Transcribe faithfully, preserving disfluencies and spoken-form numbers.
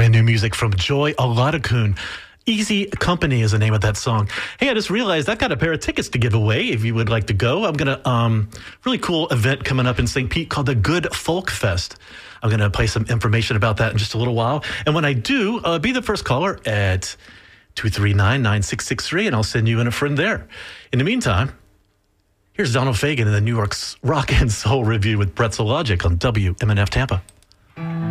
Brand new music from Joy Oladokun. Easy Company is the name of that song. Hey, I just realized I've got a pair of tickets to give away if you would like to go. I'm going to, um, really cool event coming up in Saint Pete called the Good Folk Fest. I'm going to play some information about that in just a little while. And when I do, uh, be the first caller at two three nine, nine six six three, and I'll send you in a friend there. In the meantime, here's Donald Fagen in the New York's Rock and Soul Review with Pretzel Logic on W M N F Tampa.